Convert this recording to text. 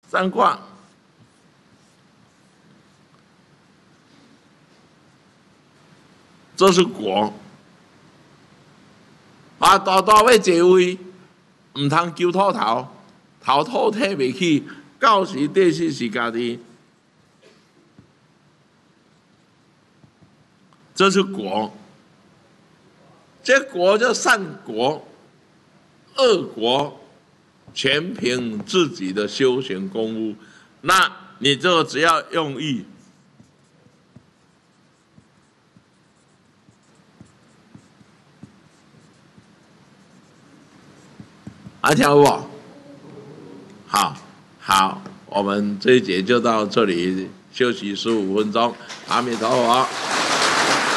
三卦，这是国。啊，大大要坐位，唔通揪秃头，头土体袂起，到时底是家己。这是国，这国叫善国，恶国全凭自己的修行功夫。那你这个只要用意，听有无？好，我们这一节就到这里，休息15分钟。阿弥陀佛。